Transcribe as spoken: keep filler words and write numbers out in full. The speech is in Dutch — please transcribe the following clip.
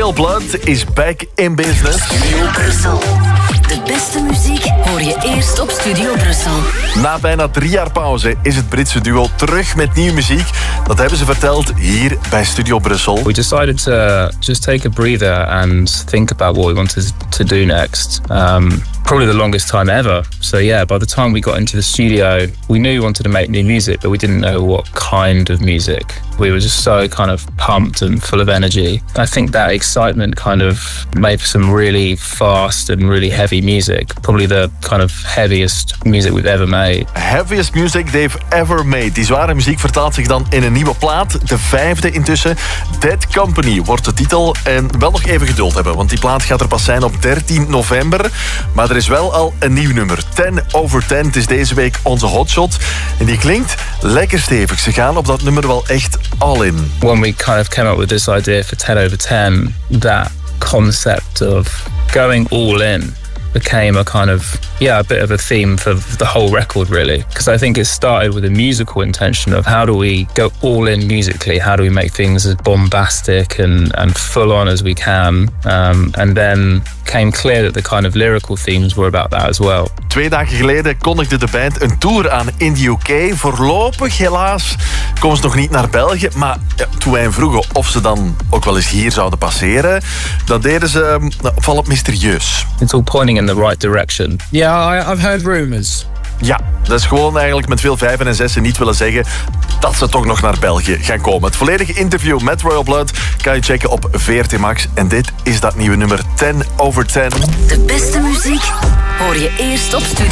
Royal Blood is back in business. Studio Brussel. De beste muziek hoor je eerst op Studio Brussel. Na bijna drie jaar pauze is het Britse duo terug met nieuwe muziek. Dat hebben ze verteld hier bij Studio Brussel. We decided to just take a breather and think about what we wanted to do next. Um, probably the longest time ever. So yeah, by the time we got into the studio, we knew we wanted to make new music, but we didn't know what kind of music. We were just so kind of pumped and full of energy. I think that excitement kind of made some really fast and really heavy music. Probably the kind of heaviest music we've ever made. Heaviest music they've ever made. Die zware muziek vertaalt zich dan in een nieuwe plaat. De vijfde intussen. Dead Company wordt de titel. En wel nog even geduld hebben, want die plaat gaat er pas zijn op dertien november. Maar er is wel al een nieuw nummer. ten over ten. Het is deze week onze hotshot. En die klinkt lekker stevig. Ze gaan op dat nummer wel echt all in. When we kind of came up with this idea for ten over ten, that concept of going all in became a kind of, yeah, a bit of a theme for the whole record, really. Because I think it started with a musical intention of how do we go all in musically? How do we make things as bombastic and, and full on as we can? Um, and then came clear that the kind of lyrical themes were about that as well. Twee dagen geleden kondigde de band een tour aan in de U K. Voorlopig, helaas, komen ze nog niet naar België. Maar ja, toen wij hen vroegen of ze dan ook wel eens hier zouden passeren, dan deden ze nou, opvallend mysterieus. It's all pointing in the right direction. Yeah, I, I've heard rumors. Ja, dat is gewoon eigenlijk met veel vijven en zessen niet willen zeggen dat ze toch nog naar België gaan komen. Het volledige interview met Royal Blood kan je checken op V R T Max. En dit is dat nieuwe nummer ten over ten. De beste muziek hoor je eerst op Studio